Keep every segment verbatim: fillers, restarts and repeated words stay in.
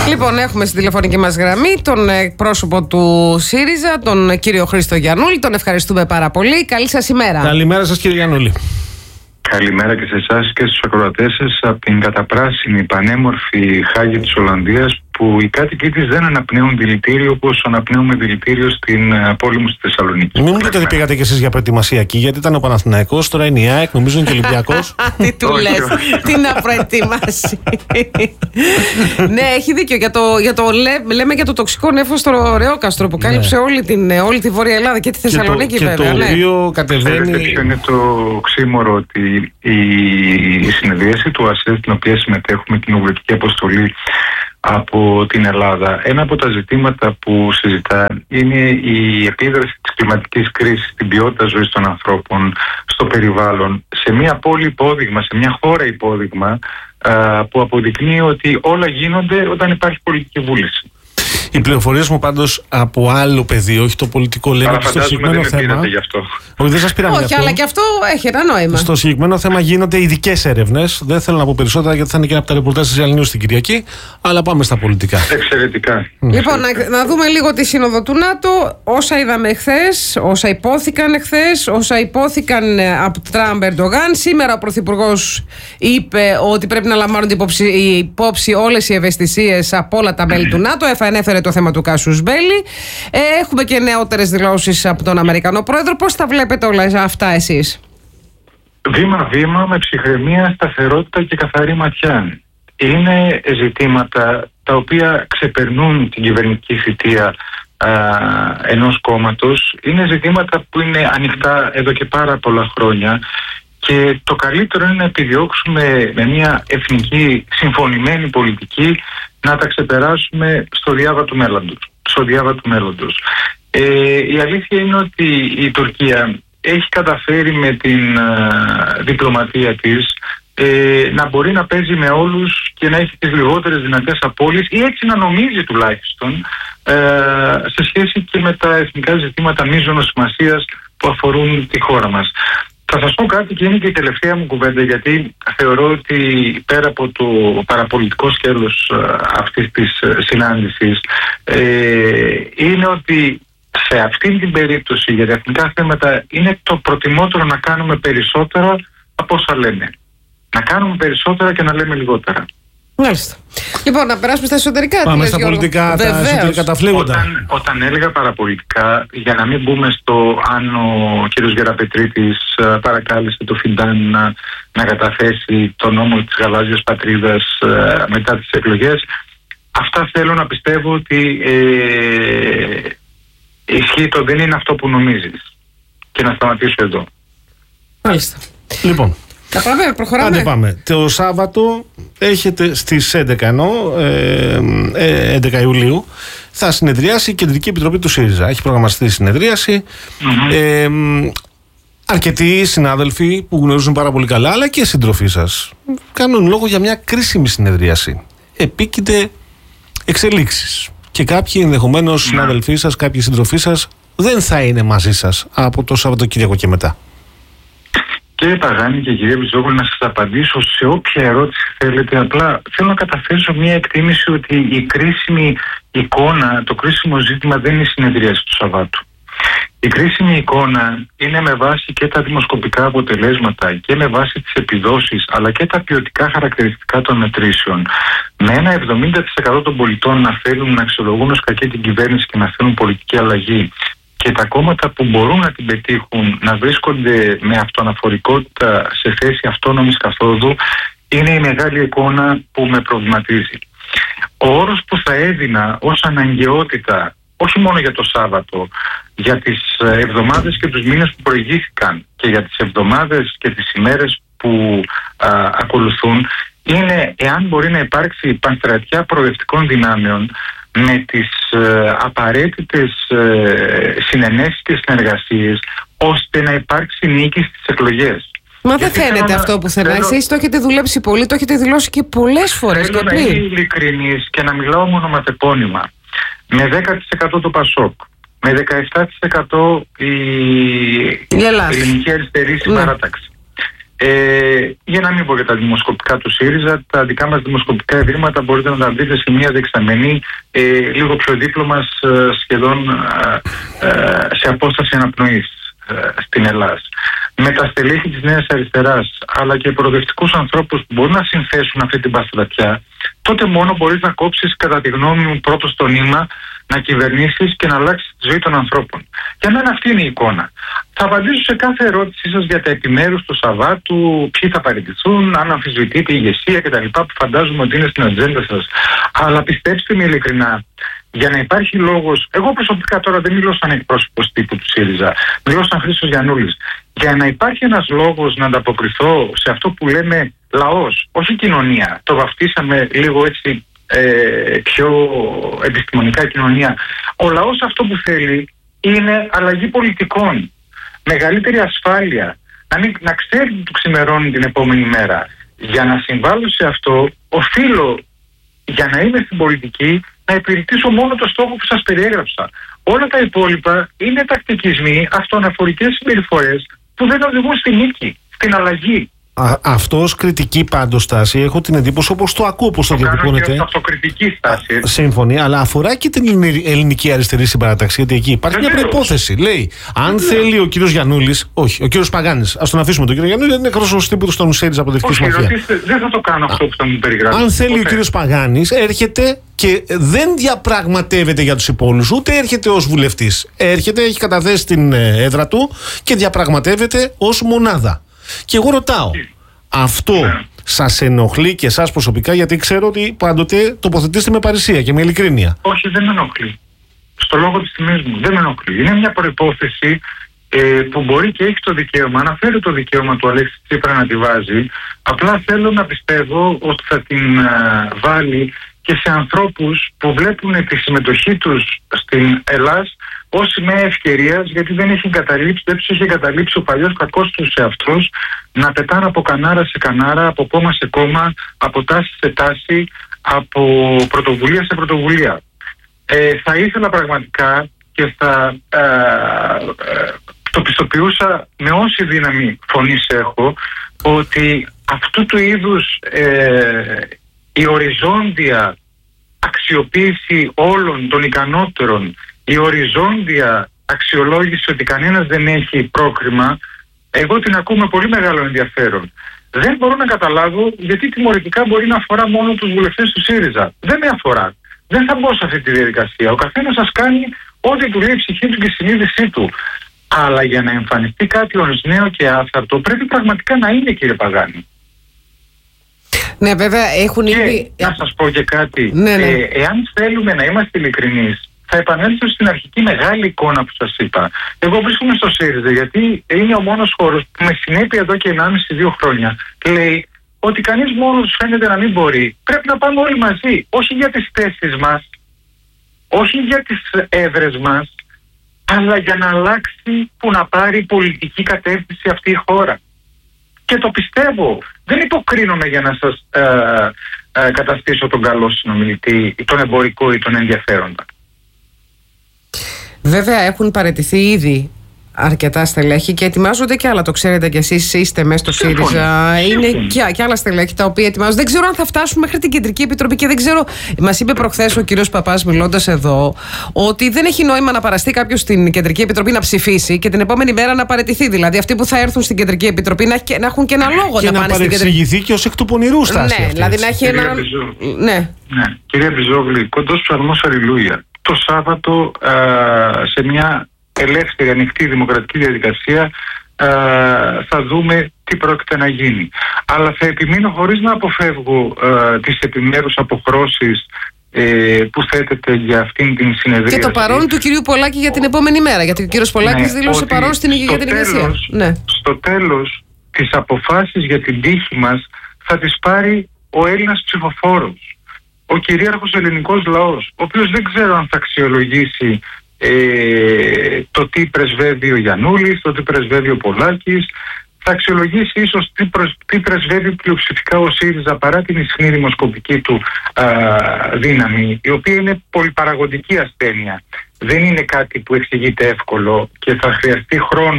Λοιπόν, έχουμε στην τηλεφωνική μας γραμμή τον πρόσωπο του ΣΥΡΙΖΑ, τον κύριο Χρήστο Γιαννούλη. Τον ευχαριστούμε πάρα πολύ. Καλή σας ημέρα. Καλημέρα σας, κύριε Γιαννούλη. Καλημέρα και σε εσάς και στους ακροατές σας από την καταπράσινη πανέμορφη Χάγη της Ολλανδίας, που οι κάτοικοι της δεν αναπνέουν δηλητήριο όπως αναπνέουμε δηλητήριο στην πόλη μου στη Θεσσαλονίκη. Μην μου πείτε ότι πήγατε κι εσείς για προετοιμασία εκεί, γιατί ήταν ο Παναθηναϊκός, τώρα είναι η ΑΕΚ, νομίζω είναι και ο Ολυμπιακός. Τι του λες, τι να προετοιμάσει. Ναι, έχει δίκιο. Για το, για το, λέ, λέμε για το τοξικό νέφος στο Ρεόκαστρο που κάλυψε ναι. όλη, την, όλη τη Βόρεια Ελλάδα και τη Θεσσαλονίκη, και το, βέβαια. Και το οποίο ναι. κατεβαίνει. Ξέρετε ποιο είναι το οξύμορο, ότι η, η συνεδρίαση του ΑΣΕ, στην οποία συμμετέχουμε, την κοινοβουλευτική αποστολή από την Ελλάδα, ένα από τα ζητήματα που συζητά είναι η επίδραση της κλιματικής κρίσης στην ποιότητα ζωής των ανθρώπων, στο περιβάλλον, σε μια πόλη υπόδειγμα, σε μια χώρα υπόδειγμα, α, που αποδεικνύει ότι όλα γίνονται όταν υπάρχει πολιτική βούληση. Οι πληροφορίες μου πάντως από άλλο πεδίο, όχι το πολιτικό, λένε ότι στο συγκεκριμένο θέμα. Όχι, δεν σας πήραμε όχι, αλλά και αυτό έχει ένα νόημα. Στο συγκεκριμένο θέμα γίνονται ειδικές έρευνες. Δεν θέλω να πω περισσότερα γιατί θα είναι και από τα ρεπορτάζ της Ελληνίου στην Κυριακή. Αλλά πάμε στα πολιτικά. Εξαιρετικά. Λοιπόν, να, να δούμε λίγο τη σύνοδο του ΝΑΤΟ. Όσα είδαμε εχθές, όσα υπόθηκαν εχθές, όσα υπόθηκαν από Τραμπ Ερντογάν. Σήμερα ο Πρωθυπουργός είπε ότι πρέπει να λαμβάνονται υπόψη, υπόψη όλες οι ευαισθησίες από όλα τα μέλη του ΝΑΤΟ. Ανέφερε το θέμα του Κάσους Μπέλι. Ε, έχουμε και νεότερες δηλώσεις από τον Αμερικανό Πρόεδρο. Πώς τα βλέπετε όλα αυτά εσείς? Βήμα-βήμα, με ψυχραιμία, σταθερότητα και καθαρή ματιά. Είναι ζητήματα τα οποία ξεπερνούν την κυβερνητική θητεία α, ενός κόμματος. Είναι ζητήματα που είναι ανοιχτά εδώ και πάρα πολλά χρόνια. Και το καλύτερο είναι να επιδιώξουμε με μια εθνική συμφωνημένη πολιτική να τα ξεπεράσουμε στο διάβα του μέλλοντος. Στο διάβα του μέλλοντος. Ε, η αλήθεια είναι ότι η Τουρκία έχει καταφέρει με την α, διπλωματία της ε, να μπορεί να παίζει με όλους και να έχει τις λιγότερες δυνατές απώλειες, ή έτσι να νομίζει τουλάχιστον, ε, σε σχέση και με τα εθνικά ζητήματα μείζωνος σημασίας που αφορούν τη χώρα μας. Θα σας πω κάτι και είναι και η τελευταία μου κουβέντα, γιατί θεωρώ ότι πέρα από το παραπολιτικό σκέλος αυτής της συνάντησης, ε, είναι ότι σε αυτήν την περίπτωση για τα εθνικά θέματα είναι το προτιμότερο να κάνουμε περισσότερα από όσα λέμε. Να κάνουμε περισσότερα και να λέμε λιγότερα. Μάλιστα. Λοιπόν, να περάσουμε στα εσωτερικά. Πάμε στα πολιτικά, τα εσωτερικά τα φλέγοντα. Όταν, όταν έλεγα παραπολιτικά, για να μην μπούμε στο αν ο κ. Γεραπετρίτης παρακάλεσε το Φιντάν να, να καταθέσει το νόμο της γαλάζιας πατρίδας ε, μετά τις εκλογές, αυτά θέλω να πιστεύω ότι ε, ισχύει το δεν είναι αυτό που νομίζεις. Και να σταματήσω εδώ. Μάλιστα. Λοιπόν. Θα πάμε, προχωράμε. Άντε πάμε. Το Σάββατο έχετε στις έντεκα, ενώ, ε, ε, έντεκα Ιουλίου θα συνεδριάσει η Κεντρική Επιτροπή του ΣΥΡΙΖΑ. Έχει προγραμματιστεί η συνεδρίαση. Mm-hmm. Ε, αρκετοί συνάδελφοι που γνωρίζουν πάρα πολύ καλά, αλλά και συντροφοί σας, κάνουν λόγο για μια κρίσιμη συνεδρίαση. Επίκειται εξελίξεις. Και κάποιοι ενδεχομένως mm-hmm. συνάδελφοί σας, κάποιοι συντροφοί σας δεν θα είναι μαζί σας από το Σαββατοκύριακο και μετά. Κύριε Παγάνη και κυρία Βυζόγλου, να σας απαντήσω σε όποια ερώτηση θέλετε. Απλά θέλω να καταθέσω μια εκτίμηση ότι η κρίσιμη εικόνα, το κρίσιμο ζήτημα δεν είναι η συνεδρίαση του Σαββάτου. Η κρίσιμη εικόνα είναι με βάση και τα δημοσκοπικά αποτελέσματα και με βάση τις επιδόσεις, αλλά και τα ποιοτικά χαρακτηριστικά των μετρήσεων. Με ένα εβδομήντα τοις εκατό των πολιτών να θέλουν να αξιολογούν ως κακή την κυβέρνηση και να θέλουν πολιτική αλλαγή, και τα κόμματα που μπορούν να την πετύχουν να βρίσκονται με αυτοαναφορικότητα σε θέση αυτόνομης καθόδου, είναι η μεγάλη εικόνα που με προβληματίζει. Ο όρος που θα έδινα ως αναγκαιότητα, όχι μόνο για το Σάββατο, για τις εβδομάδες και τους μήνες που προηγήθηκαν και για τις εβδομάδες και τις ημέρες που α, ακολουθούν, είναι εάν μπορεί να υπάρξει πανστρατιά προοδευτικών δυνάμεων με τις ε, απαραίτητες ε, συνενέσεις και συνεργασίες, ώστε να υπάρξει νίκη στις εκλογές. Μα δεν φαίνεται αυτό που θέλω. Εσείς το έχετε δουλέψει πολύ, το έχετε δηλώσει και πολλές φορές. Θέλω να είμαι ειλικρινής και να μιλάω μονοματεπώνυμα. Με δέκα τοις εκατό το Πασόκ, με δεκαεπτά τοις εκατό η, η ελληνική αριστερή συμπαράταξη, Ε, για να μην πω για τα δημοσκοπικά του ΣΥΡΙΖΑ, τα δικά μας δημοσκοπικά ευρήματα μπορείτε να τα βρείτε σε μια δεξαμενή ε, λίγο πιο δίπλο μας, ε, σχεδόν ε, ε, σε απόσταση αναπνοής ε, στην Ελλάδα. Με τα στελέχη της Νέας Αριστεράς αλλά και προοδευτικούς ανθρώπους που μπορούν να συνθέσουν αυτή την παστρατιά, τότε μόνο μπορείς να κόψεις, κατά τη γνώμη μου, πρώτο στο νήμα, να κυβερνήσεις και να αλλάξεις τη ζωή των ανθρώπων. Για μένα αυτή είναι η εικόνα. Θα απαντήσω σε κάθε ερώτησή σας για τα επιμέρους του Σαββάτου, ποιοι θα παραιτηθούν, αν αμφισβητείτε η ηγεσία κτλ. Που φαντάζομαι ότι είναι στην ατζέντα σας. Αλλά πιστέψτε με ειλικρινά, για να υπάρχει λόγος, εγώ προσωπικά τώρα δεν μιλώ σαν εκπρόσωπος τύπου του ΣΥΡΙΖΑ, μιλώ σαν Χρήστος Γιαννούλης. Για να υπάρχει ένας λόγος να ανταποκριθώ σε αυτό που λέμε λαός, όχι κοινωνία, το βαφτίσαμε λίγο έτσι ε, πιο επιστημονικά κοινωνία. Ο λαός αυτό που θέλει είναι αλλαγή πολιτικών, μεγαλύτερη ασφάλεια, να, μην, να ξέρει τι του ξημερώνει την επόμενη μέρα. Για να συμβάλλω σε αυτό, οφείλω, για να είμαι στην πολιτική, να υπηρετήσω μόνο το στόχο που σας περιέγραψα. Όλα τα υπόλοιπα είναι τακτικισμοί, αυτοαναφορικές συμπεριφορές που δεν οδηγούν στη νίκη, στην αλλαγή. Αυτό ως κριτική πάντως στάση, έχω την εντύπωση, όπως το ακούω, όπως το, το διατυπώνεται. Είναι αυτοκριτική στάση. Σύμφωνη, αλλά αφορά και την ελληνική αριστερή συμπαράταξη. Γιατί εκεί υπάρχει Βεβαίως. μια προϋπόθεση. Λέει, αν Βεβαίως. θέλει ο κύριος Γιαννούλης, όχι, ο κύριος Παγάνης, ας τον αφήσουμε τον κύριο Γιαννούλη, είναι εκπρόσωπος τύπου στον ΣΥΡΙΖΑ από Δευτική Συμμαχία. Δεν θα το κάνω αυτό που θα μου περιγράψει. Αν θέλει okay. ο κύριος Παγάνης, έρχεται και δεν διαπραγματεύεται για τους υπόλοιπους, ούτε έρχεται ως βουλευτής. Έρχεται, έχει καταθέσει την έδρα του και διαπραγματεύεται ως μονάδα. Και εγώ ρωτάω, αυτό ναι. σας ενοχλεί και εσάς προσωπικά? Γιατί ξέρω ότι πάντοτε τοποθετήσετε με παρησία και με ειλικρίνεια. Όχι, δεν με ενοχλεί. Στο λόγο της τιμής μου, δεν με ενοχλεί. Είναι μια προϋπόθεση ε, που μπορεί και έχει το δικαίωμα, αναφέρει το δικαίωμα του Αλέξη Τσίπρα να τη βάζει. Απλά θέλω να πιστεύω ότι θα την α, βάλει και σε ανθρώπους που βλέπουν τη συμμετοχή τους στην Ελλάδα ως σημαία ευκαιρίας, γιατί δεν έχει εγκαταλείψει, δεν τους έχει εγκαταλείψει ο παλιός κακός τους εαυτός να πετάνε από κανάρα σε κανάρα, από κόμμα σε κόμμα, από τάση σε τάση, από πρωτοβουλία σε πρωτοβουλία. Ε, θα ήθελα πραγματικά και θα ε, ε, το πιστοποιούσα με όση δύναμη φωνής έχω, ότι αυτού του είδους ε, η οριζόντια αξιοποίηση όλων των ικανότερων, η οριζόντια αξιολόγηση ότι κανένας δεν έχει πρόκριμα, εγώ την ακούω με πολύ μεγάλο ενδιαφέρον. Δεν μπορώ να καταλάβω γιατί τιμωρητικά μπορεί να αφορά μόνο τους βουλευτές του ΣΥΡΙΖΑ. Δεν με αφορά. Δεν θα μπω σε αυτή τη διαδικασία. Ο καθένας σας κάνει ό,τι του λέει η ψυχή του και η συνείδησή του. Αλλά για να εμφανιστεί κάτι ως νέο και άθαρτο πρέπει πραγματικά να είναι, κύριε Παγάνη. Ναι, βέβαια έχουν και ήδη... να σας πω και κάτι. Ναι, ναι. Ε, εάν θέλουμε να είμαστε ειλικρινείς, θα επανέλθω στην αρχική μεγάλη εικόνα που σας είπα. Εγώ βρίσκομαι στο ΣΥΡΙΖΑ γιατί είναι ο μόνος χώρος που με συνέπεια εδώ και ενάμιση με δύο χρόνια λέει ότι κανείς μόνος φαίνεται να μην μπορεί. Πρέπει να πάμε όλοι μαζί. Όχι για τις θέσεις μας, όχι για τις έδρες μας, αλλά για να αλλάξει, που να πάρει πολιτική κατεύθυνση αυτή η χώρα. Και το πιστεύω. Δεν υποκρίνομαι για να σας ε, ε, καταστήσω τον καλό συνομιλητή, τον εμπορικό ή τον ενδιαφέροντα. Βέβαια έχουν παραιτηθεί ήδη αρκετά στελέχη και ετοιμάζονται και άλλα. Το ξέρετε κι εσείς, είστε μέσα στο ΣΥΡΙΖΑ. Είναι και, και άλλα στελέχη τα οποία ετοιμάζονται. Δεν ξέρω αν θα φτάσουν μέχρι την Κεντρική Επιτροπή και δεν ξέρω. Μας είπε προχθές ο κύριος Παπάς, μιλώντας εδώ, ότι δεν έχει νόημα να παραστεί κάποιος στην Κεντρική Επιτροπή να ψηφίσει και την επόμενη μέρα να παραιτηθεί. Δηλαδή αυτοί που θα έρθουν στην Κεντρική Επιτροπή να, να έχουν και ένα λόγο και να, να πάνε στην Κεντρική. Και να παρεξηγηθεί και ως εκ του πονηρού στάση. Ναι, αυτή, δηλαδή να έχει ένα. Ναι. Ναι. Κυρία Μπιζόγλη, κοντός ψαλμός αλληλούια. Το Σάββατο α, σε μια ελεύθερη, ανοιχτή, δημοκρατική διαδικασία α, θα δούμε τι πρόκειται να γίνει. Αλλά θα επιμείνω χωρίς να αποφεύγω α, τις επιμέρους αποχρώσεις ε, που θέτεται για αυτήν την συνεδρία. Και το παρόν του κυρίου Πολάκη για την επόμενη μέρα, γιατί ο κύριος Πολάκης ναι, δήλωσε παρόν στην, για την ηγεσία. Ναι. Στο τέλος, τις αποφάσεις για την τύχη μας θα τις πάρει ο Έλληνας ψηφοφόρος, ο κυρίαρχος ελληνικός λαός, ο οποίος δεν ξέρω αν θα αξιολογήσει ε, το τι πρεσβεύει ο Γιαννούλης, το τι πρεσβεύει ο Πολάκης, θα αξιολογήσει ίσως τι, προσ, τι πρεσβεύει πλειοψηφικά ο ΣΥΡΙΖΑ παρά την ισχνή δημοσκοπική του α, δύναμη, η οποία είναι πολυπαραγωγική ασθένεια. Δεν είναι κάτι που εξηγείται εύκολο και θα χρειαστεί χρόνο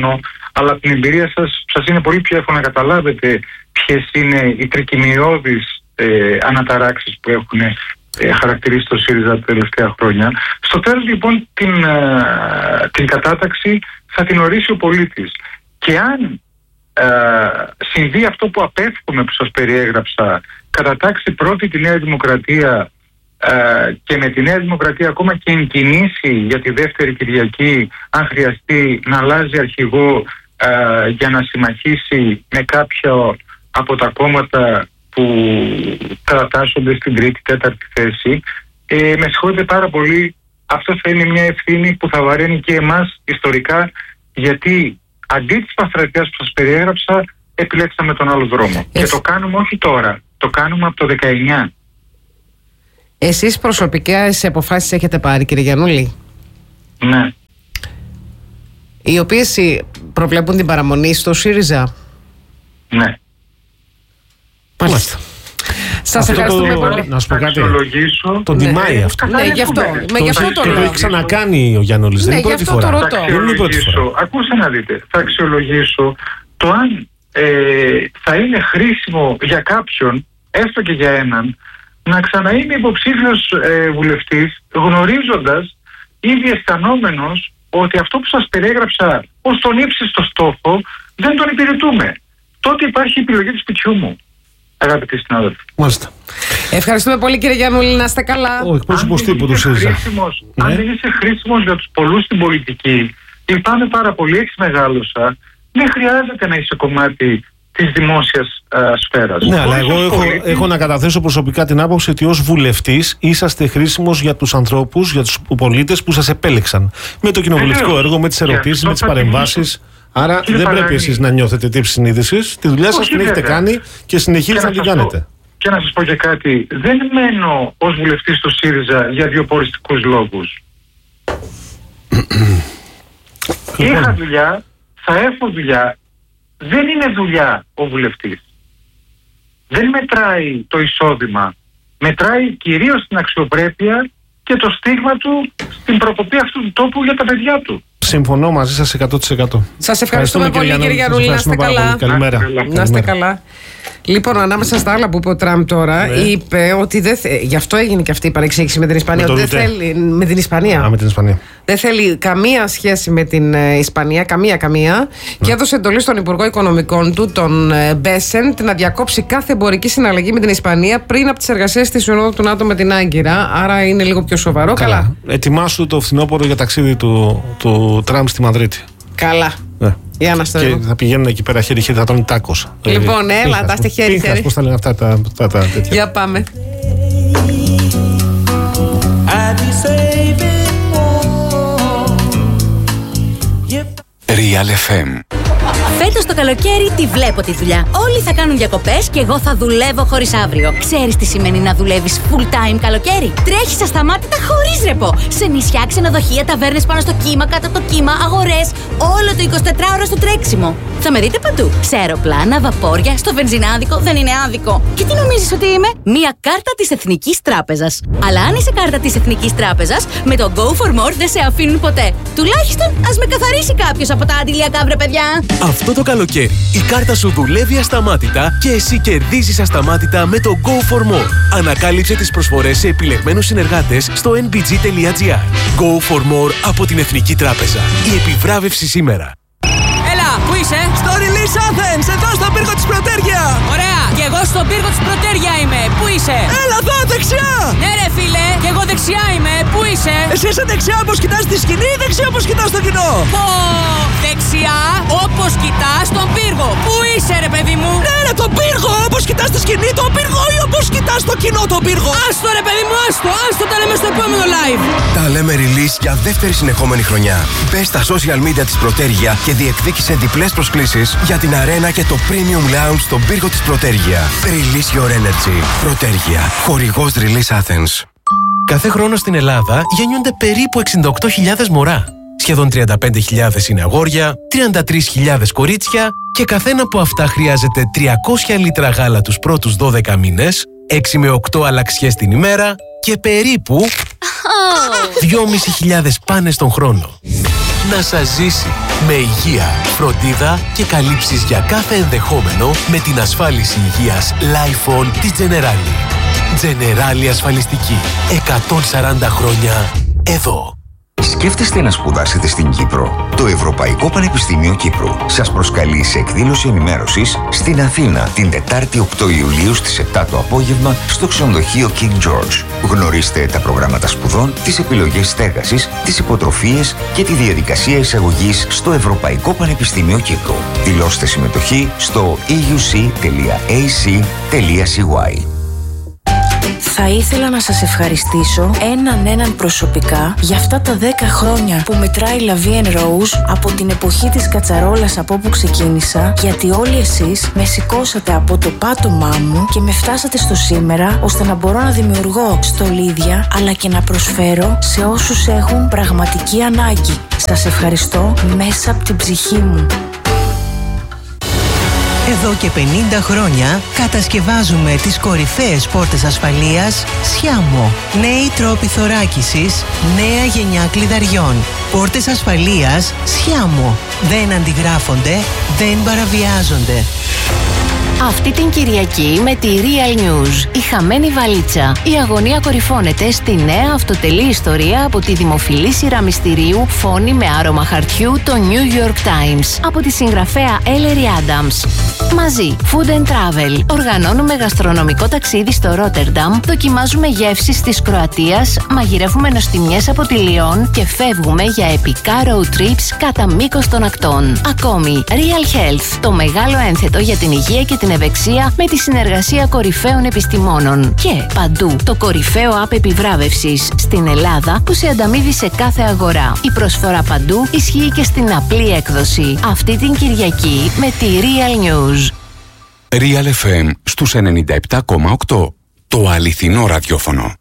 αλλά από την εμπειρία σας, σας είναι πολύ πιο εύκολο να καταλάβετε ποιες είναι οι τρικυμιώδεις ε, αναταράξεις που έχουν ε, χαρακτηρίσει το ΣΥΡΙΖΑ τα τελευταία χρόνια. Στο τέλος λοιπόν την, ε, την κατάταξη θα την ορίσει ο πολίτης. Και αν ε, συμβεί αυτό που απέφχομαι που σας περιέγραψα, κατατάξει πρώτη τη Νέα Δημοκρατία ε, και με τη Νέα Δημοκρατία ακόμα και εγκινήσει για τη δεύτερη Κυριακή, αν χρειαστεί να αλλάζει αρχηγό ε, για να συμμαχίσει με κάποιο από τα κόμματα που κατατάσσονται στην τρίτη, τέταρτη θέση, ε, με συγχωρείτε πάρα πολύ, αυτό θα είναι μια ευθύνη που θα βαραίνει και εμάς ιστορικά, γιατί αντί της παθρατείας που σας περιέγραψα, επιλέξαμε τον άλλο δρόμο. Ε... Και το κάνουμε όχι τώρα, το κάνουμε από το δεκαεννιά. Εσείς προσωπικά σε αποφάσεις έχετε πάρει, κύριε Γιαννούλη? Ναι. Οι οποίες προβλέπουν την παραμονή στο ΣΥΡΙΖΑ? Ναι. Μάλιστα. Σας ευχαριστούμε πολύ. Να σου πω κάτι. Τον τιμάει αυτό. Ναι, γι' αυτό. Και το έχει ξανακάνει ο Γιαννούλης. Δεν είναι πρώτη φορά. Δεν είναι πρώτη φορά. Ακούστε να δείτε. Θα αξιολογήσω το αν ε, θα είναι χρήσιμο για κάποιον, έστω και για έναν, να ξαναείναι υποψήφιος ε, βουλευτής, γνωρίζοντας, ήδη αισθανόμενος ότι αυτό που σας περιέγραψα ως τον ύψιστο στόχο δεν τον υπηρετούμε. Τότε υπάρχει η επιλογή του σπιτιού μου, αγαπητοί συνάδελφοι. Μάλιστα. Ευχαριστούμε πολύ, κύριε Γιαννούλη, να είστε καλά. Ο εκπρόσωπος τύπου του ΣΥΡΙΖΑ. Αν δεν είσαι χρήσιμος για τους πολλούς στην πολιτική, λυπάμαι πάρα πολύ, έχεις μεγάλωσα, δεν χρειάζεται να είσαι κομμάτι της δημόσιας α, σφαίρας. Ναι, αλλά εγώ έχω, πολίτης... έχω να καταθέσω προσωπικά την άποψη ότι ως βουλευτής είσαστε χρήσιμος για τους ανθρώπους, για τους πολίτες που σας επέλεξαν. Με το κοινοβουλευτικό έργο, με τις ερωτήσεις, με τις παρεμβάσεις. Άρα Κύριε δεν Παραγή. πρέπει εσείς να νιώθετε τύψη συνείδησης. Τη δουλειά σας την έχετε κάνει και συνεχίζετε να την κάνετε. Πω, και να σας πω και κάτι. Δεν μένω ως βουλευτής του ΣΥΡΙΖΑ για διοποριστικούς λόγους. Είχα δουλειά, θα έχω δουλειά. Δεν είναι δουλειά ο βουλευτής. Δεν μετράει το εισόδημα. Μετράει κυρίως την αξιοπρέπεια και το στίγμα του στην προκοπή αυτού του τόπου για τα παιδιά του. Συμφωνώ μαζί σας εκατό τοις εκατό. Σας ευχαριστούμε, ευχαριστούμε πολύ, κύριε Γιαννούλη. Να είστε καλά. Καλημέρα. Να είστε καλά. Λοιπόν, ανάμεσα στα άλλα που είπε ο Τραμπ τώρα, ναι. είπε ότι δεν θε... γι' αυτό έγινε και αυτή η παρεξήγηση με την Ισπανία. Με, ότι δεν θέλει... με την Ισπανία. Α, με την Ισπανία. Δεν θέλει καμία σχέση με την Ισπανία, καμία καμία. Ναι. Και έδωσε εντολή στον Υπουργό Οικονομικών του, τον Μπέσεντ, να διακόψει κάθε εμπορική συναλλαγή με την Ισπανία πριν από τις εργασίες της Συνόδου του ΝΑΤΟ με την Άγκυρα. Άρα είναι λίγο πιο σοβαρό. Καλά. καλά. Ετοιμάσου το φθινόπωρο για ταξίδι του, του Τραμπ στη Μαδρίτη. Καλά. Ναι. Για να και θα πηγαίνουν εκεί πέρα χέρι-χέρι, θα τρώνε τάκος. Λοιπόν, ε, έλα, τα είστε χέρι-χέρι. Πώς θα λένε αυτά τα, τα, τα τέτοια. Για πάμε. Real εφ εμ. Φέτος το καλοκαίρι τη βλέπω τη δουλειά. Όλοι θα κάνουν διακοπές και εγώ θα δουλεύω χωρίς αύριο. Ξέρεις τι σημαίνει να δουλεύεις full time καλοκαίρι? Τρέχεις ασταμάτητα χωρίς ρεπό. Σε νησιά, ξενοδοχεία, ταβέρνες πάνω στο κύμα, κάτω από το κύμα, αγορές. Όλο το εικοσιτετράωρο στο τρέξιμο. Θα με δείτε παντού. Σε αεροπλάνα, βαπόρια, στο βενζινάδικο. Δεν είναι άδικο. Και τι νομίζεις ότι είμαι? Μία κάρτα της Εθνικής Τράπεζας. Αλλά αν είσαι κάρτα της Εθνικής Τράπεζας, με το Go for More δεν σε αφήνουν ποτέ. Τουλάχιστον ας με καθαρίσει κάποιος από τα αντιλιακά, βρε παιδιά. Αυτό το καλοκαίρι η κάρτα σου δουλεύει ασταμάτητα και εσύ κερδίζεις ασταμάτητα με το Go for More. Ανακάλυψε τις προσφορές σε επιλεγμένους συνεργάτες στο εν μπι τζι τελεία τζι άρ. Go for More από την Εθνική Τράπεζα. Η επιβράβευση σήμερα. Έλα, πού είσαι? Στο Release Athens, εδώ στον πύργο της Πρωτέργεια. Ωραία, και εγώ στον πύργο της Πρωτέργεια είμαι. Πού είσαι? Έλα εδώ, δεξιά. Ναι ρε φίλε, και εγώ δεξιά είμαι. Πού είσαι? Εσύ είσαι δεξιά όπως κοιτάς τη σκηνή ή δεξιά όπως κοιτάς το κοινό? Πω, δεξιά όπως κοιτάς τον πύργο. Πού είσαι ρε παιδί μου? Ναι ρε, τον πύργο, όπως κοιτάς τη σκηνή τον πύργο ή όπως κοιτάς το κοινό τον πύργο? Άστο ρε παιδί μου, άστο, άστο, τα λέμε στο επόμενο live. Τα λέμε Release για δεύτερη συνεχόμενη χρονιά. Μπες στα social media της Πρωτέργεια και διεκδίκησε διπλές προσκλήσεις για την αρένα και το Premium Lounge στον πύργο της Πρωτέργεια. Release your energy. Πρωτέργεια. Χορηγός Release Athens. Κάθε χρόνο στην Ελλάδα γεννιούνται περίπου εξήντα οκτώ χιλιάδες μωρά. Σχεδόν τριάντα πέντε χιλιάδες είναι αγόρια, τριάντα τρεις χιλιάδες κορίτσια και καθένα από αυτά χρειάζεται τριακόσια λίτρα γάλα τους πρώτους δώδεκα μήνες, έξι με οκτώ αλλαξιές την ημέρα και περίπου δυόμισι χιλιάδες πάνες τον χρόνο. Να σας ζήσει! Με υγεία, φροντίδα και καλύψεις για κάθε ενδεχόμενο με την ασφάλιση υγείας Lifon της Generali. Generali ασφαλιστική. εκατόν σαράντα χρόνια εδώ. Σκέφτεστε να σπουδάσετε στην Κύπρο? Το Ευρωπαϊκό Πανεπιστήμιο Κύπρου σας προσκαλεί σε εκδήλωση ενημέρωσης στην Αθήνα την Τετάρτη οκτώ Ιουλίου στις επτά το απόγευμα στο ξενοδοχείο King George. Γνωρίστε τα προγράμματα σπουδών, τις επιλογές στέγασης, τις υποτροφίες και τη διαδικασία εισαγωγής στο Ευρωπαϊκό Πανεπιστήμιο Κύπρου. Δηλώστε συμμετοχή στο e u c τελεία a c τελεία c y. Θα ήθελα να σας ευχαριστήσω έναν έναν προσωπικά για αυτά τα δέκα χρόνια που μετράει La Vie en Rose από την εποχή της κατσαρόλας από όπου ξεκίνησα, γιατί όλοι εσείς με σηκώσατε από το πάτωμά μου και με φτάσατε στο σήμερα, ώστε να μπορώ να δημιουργώ στολίδια αλλά και να προσφέρω σε όσους έχουν πραγματική ανάγκη. Σας ευχαριστώ μέσα από την ψυχή μου. Εδώ και πενήντα χρόνια κατασκευάζουμε τις κορυφαίες πόρτες ασφαλείας Σιάμο. Νέοι τρόποι θωράκισης, νέα γενιά κλειδαριών. Πόρτες ασφαλείας Σιάμο. Δεν αντιγράφονται, δεν παραβιάζονται. Αυτή την Κυριακή με τη Real News, η χαμένη βαλίτσα. Η αγωνία κορυφώνεται στη νέα αυτοτελή ιστορία από τη δημοφιλή σειρά μυστηρίου Φόνη με άρωμα χαρτιού, το New York Times, από τη συγγραφέα Ellery Adams. Μαζί, Food and Travel, οργανώνουμε γαστρονομικό ταξίδι στο Ρότερνταμ, δοκιμάζουμε γεύσεις της Κροατίας, μαγειρεύουμε νοστιμιές από τη Λιόν και φεύγουμε για επικά road trips κατά μήκος των ακτών. Ακόμη, Real Health, το μεγάλο ένθετο για την υγεία και την ευεξία με τη συνεργασία κορυφαίων επιστημόνων. Και παντού το κορυφαίο app επιβράβευσης στην Ελλάδα που σε ανταμείβει σε κάθε αγορά. Η προσφορά παντού ισχύει και στην απλή έκδοση. Αυτή την Κυριακή με τη Real News. Real εφ εμ στους ενενήντα επτά κόμμα οκτώ. Το αληθινό ραδιόφωνο.